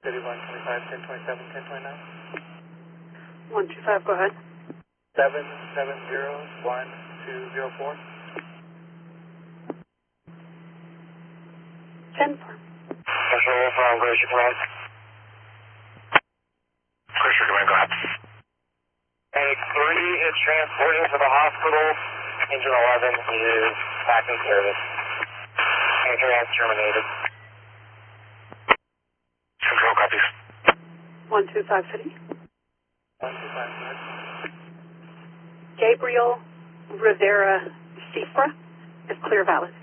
City 125, 1027, 1029. 125, go ahead. 770-1204. 10-4. Control from Glacier Command. Glacier Command, go ahead. A3 is transporting to the hospital. Engine 11 is back in service. Engine has terminated. Control copies. 125 City. 125, Gabriel Rivera Cifra is clear valid.